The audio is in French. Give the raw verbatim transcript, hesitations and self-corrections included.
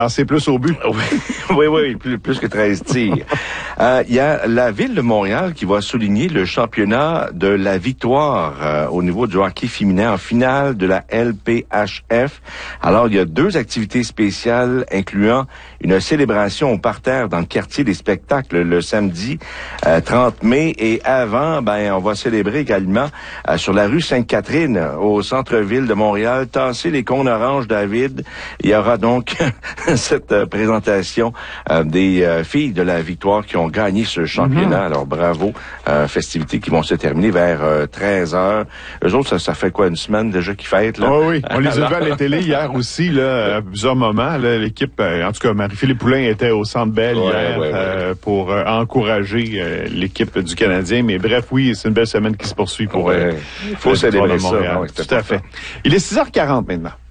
Alors, c'est plus au but. Oui, oui, oui, plus, plus que treize tirs. Euh, il y a la Ville de Montréal qui va souligner le championnat de la victoire euh, au niveau du hockey féminin en finale de la L P H F. Alors, il y a deux activités spéciales incluant une célébration au parterre dans le quartier des spectacles le samedi euh, trente mai. Et avant, ben, on va célébrer également euh, sur la rue Sainte-Catherine au centre-ville de Montréal, tasser les cônes oranges, David. Il y aura donc cette euh, présentation euh, des euh, filles de la victoire qui ont gagné ce championnat. Mm-hmm. Alors bravo, euh, festivités qui vont se terminer vers euh, treize heures. Eux autres, ça, ça fait quoi, une semaine déjà qu'ils fêtent, là? Oh oui, on les a vus à la télé hier aussi, là, à plusieurs moments. Là, l'équipe, euh, en tout cas, Marie-Philippe Poulin était au Centre Bell ouais, hier ouais, ouais. Euh, pour euh, encourager euh, l'équipe du Canadien. Mais bref, oui, c'est une belle semaine qui se poursuit pour... Il ouais. euh, faut célébrer ça. Ouais, tout à fait. Il est six heures quarante maintenant.